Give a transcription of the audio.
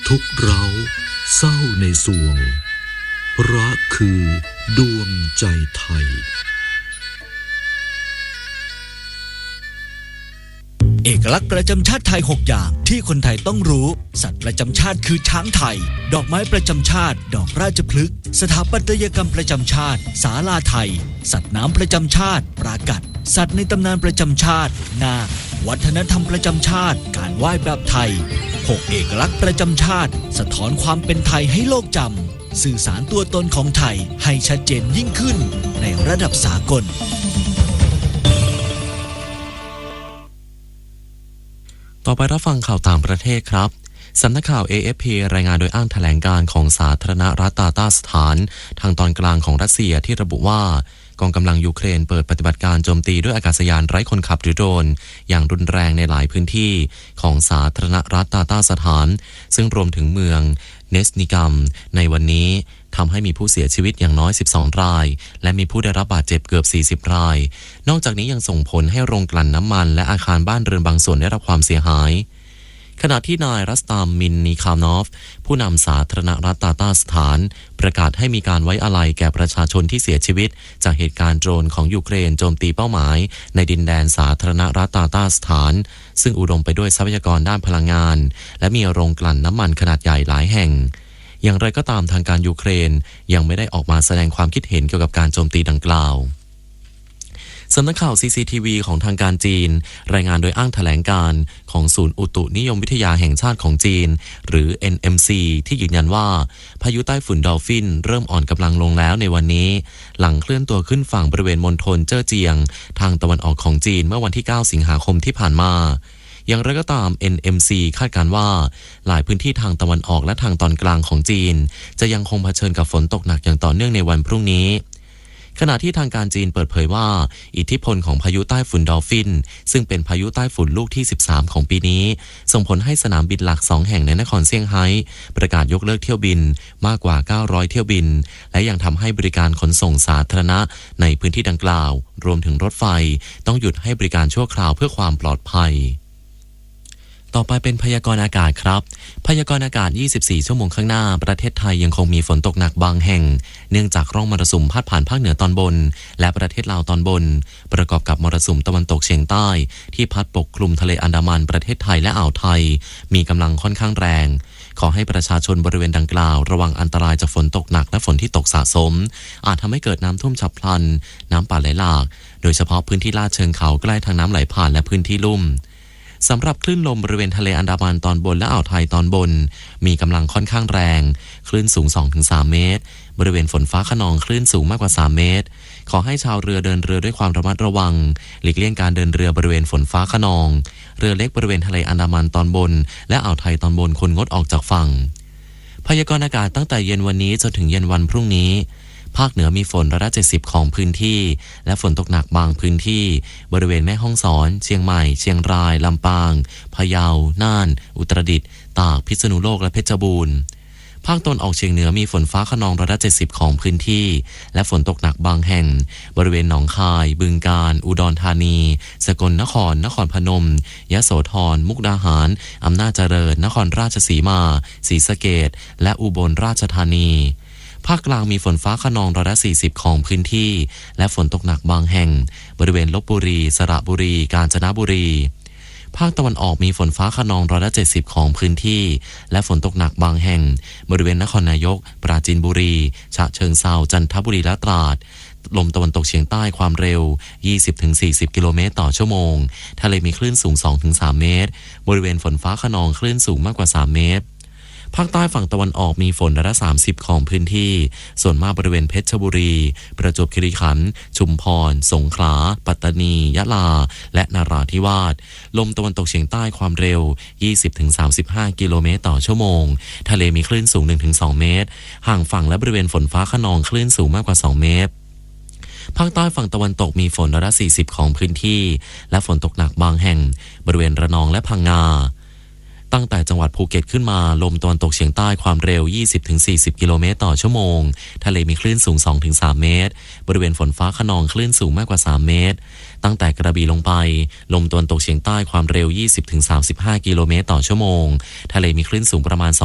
ทุกข์ร้าวเศร้าในสวงพระคือดวงใจไทยเอกลักษณ์ประจำชาติไทย6อย่างที่คนไทยต้องรู้สัตว์ประจำชาติคือช้างไทยดอกไม้ประจำชาติดอกราชพฤกษ์สถาปัตยกรรมประจำชาติศาลาไทยสัตว์น้ำประจำชาติปรากัดสัตว์ในตำนานประจำชาตินาควัฒนธรรมประจำชาติการไหว้แบบไทย6เอกลักษณ์ประจำชาติสะท้อนความเป็นไทยให้โลกจำสื่อสารตัวตนของไทยให้ชัดเจนยิ่งขึ้นในระดับสากลต่อไปรับฟังข่าวต่างประเทศครับสำนักข่าว AFP รายงานโดยอ้างแถลงการของสาธารณรัฐตาตาสถานทางตอนกลางของรัสเซียที่ระบุว่ากองกำลังยูเครนเปิดปฏิบัติการโจมตีด้วยอากาศยานไร้คนขับหรือโดรนอย่างรุนแรงในหลายพื้นที่ของสาธารณรัฐตาตาสถานซึ่งรวมถึงเมืองเนสนิกัมในวันนี้ทำให้มีผู้เสียชีวิตอย่างน้อย12รายและมีผู้ได้รับบาดเจ็บเกือบ40รายนอกจากนี้ยังส่งผลให้โรงกลั่นน้ำมันและอาคารบ้านเรือนบางส่วนได้รับความเสียหายขณะที่นายรัสตามมินนิคานอฟผู้นำสาธารณรัฐตาตาสถานประกาศให้มีการไว้อาลัยแก่ประชาชนที่เสียชีวิตจากเหตุการณ์โดรนของยูเครนโจมตีเป้าหมายในดินแดนสาธารณรัฐตาตาสถานซึ่งอุดมไปด้วยทรัพยากรด้านพลังงานและมีโรงกลั่นน้ำมันขนาดใหญ่หลายแห่งอย่างไรก็ตามทางการยูเครนยังไม่ได้ออกมาแสดงความคิดเห็นเกี่ยวกับการโจมตีดังกล่าวสำนักข่าว CCTV ของทางการจีนรายงานโดยอ้างแถลงการของศูนย์อุตุนิยมวิทยาแห่งชาติของจีนหรือ NMC ที่ยืนยันว่าพายุใต้ฝุ่นดอลฟินเริ่มอ่อนกำลังลงแล้วในวันนี้หลังเคลื่อนตัวขึ้นฝั่งบริเวณมณฑลเจ้อเจียงทางตะวันออกของจีนเมื่อวันที่9สิงหาคมที่ผ่านมาอย่างไรก็ตาม NMC คาดการณ์ว่าหลายพื้นที่ทางตะวันออกและทางตอนกลางของจีนจะยังคงเผชิญกับฝนตกหนักอย่างต่อเนื่องในวันพรุ่งนี้ขณะที่ทางการจีนเปิดเผยว่าอิทธิพลของพายุใต้ฝุ่นดอลฟินซึ่งเป็นพายุใต้ฝุ่นลูกที่13ของปีนี้ส่งผลให้สนามบินหลัก2แห่งในนครเซี่ยงไฮ้ประกาศยกเลิกเที่ยวบินมากกว่า900เที่ยวบินและยังทำให้บริการขนส่งสาธารณะในพื้นที่ดังกล่าวรวมถึงรถไฟต้องหยุดให้บริการชั่วคราวเพื่อความปลอดภัยต่อไปเป็นพยากรณ์อากาศครับพยากรณ์อากาศ24ชั่วโมงข้างหน้าประเทศไทยยังคงมีฝนตกหนักบางแห่งเนื่องจากร่องมรสุมพาดผ่านภาคเหนือตอนบนและประเทศลาวตอนบนประกอบกับมรสุมตะวันตกเฉียงใต้ที่พัดปกคลุมทะเลอันดามันประเทศไทยและอ่าวไทยมีกำลังค่อนข้างแรงขอให้ประชาชนบริเวณดังกล่าวระวังอันตรายจากฝนตกหนักและฝนที่ตกสะสมอาจทำให้เกิดน้ำท่วมฉับพลันน้ำป่าไหลหลากโดยเฉพาะพื้นที่ลาดเชิงเขาใกล้ทางน้ำไหลผ่านและพื้นที่ลุ่มสำหรับคลื่นลมบริเวณทะเลอันดามันตอนบนและอ่าวไทยตอนบนมีกำลังค่อนข้างแรงคลื่นสูง 2-3 เมตรบริเวณฝนฟ้าคะนองคลื่นสูงมากกว่า3เมตรขอให้ชาวเรือเดินเรือด้วยความระมัดระวังหลีกเลี่ยงการเดินเรือบริเวณฝนฟ้าคะนองเรือเล็กบริเวณทะเลอันดามันตอนบนและอ่าวไทยตอนบนควรงดออกจากฝั่งพยากรณ์อากาศตั้งแต่เย็นวันนี้จนถึงเย็นวันพรุ่งนี้ภาคเหนือมีฝน170%ของพื้นที่และฝนตกหนักบางพื้นที่บริเวณแม่ฮ่องสอนเชียงใหม่เชียงรายลำปางพะเยาน่านอุตรดิตถ์ตากพิษณุโลกและเพชรบูรณ์ภาคตะวันออกเฉียงเหนือมีฝนฟ้าคะนอง170%ของพื้นที่และฝนตกหนักบางแห่งบริเวณหนองคายบึงกาฬอุดรธานีสกลนครนครพนมยโสธรมุกดาหารอำนาจเจริญนครราชสีมาศรีสะเกษและอุบลราชธานีภาคกลางมีฝนฟ้าคะนอง140%ของพื้นที่และฝนตกหนักบางแห่งบริเวณลพบุรีสระบุรีกาญจนบุรีภาคตะวันออกมีฝนฟ้าคะนอง170%ของพื้นที่และฝนตกหนักบางแห่งบริเวณนครนายกปราจีนบุรีฉะเชิงเทราจันทบุรีและตราดลมตะวันตกเฉียงใต้ความเร็ว 20-40 กิโลเมตรต่อชั่วโมงทะเลมีคลื่นสูง 2-3 เมตรบริเวณฝนฟ้าคะนองคลื่นสูงมากกว่า3เมตรภาคใต้ฝั่งตะวันออกมีฝน30%ของพื้นที่ส่วนมากบริเวณเพชรบุรีประจวบคีรีขันธ์ชุมพรสงขลาปัตตานียะลาและนราธิวาสลมตะวันตกเฉียงใต้ความเร็ว 20-35 กิโลเมตรต่อชั่วโมงทะเลมีคลื่นสูง 1-2 เมตรห่างฝั่งและบริเวณฝนฟ้าคะนองคลื่นสูงมากกว่า2เมตรภาคใต้ฝั่งตะวันตกมีฝน40%ของพื้นที่และฝนตกหนักบางแห่งบริเวณระนองและพังงาตั้งแต่จังหวัดภูเก็ตขึ้นมาลมตะวันตกเฉียงใต้ความเร็ว 20-40 กิโลเมตรต่อชั่วโมงทะเลมีคลื่นสูง 2-3 เมตรบริเวณฝนฟ้าคะนองคลื่นสูงมากกว่า3เมตรตั้งแต่กระบี่ลงไปลมตะวันตกเฉียงใต้ความเร็ว 20-35 กิโลเมตรต่อชั่วโมงทะเลมีคลื่นสูงประมาณ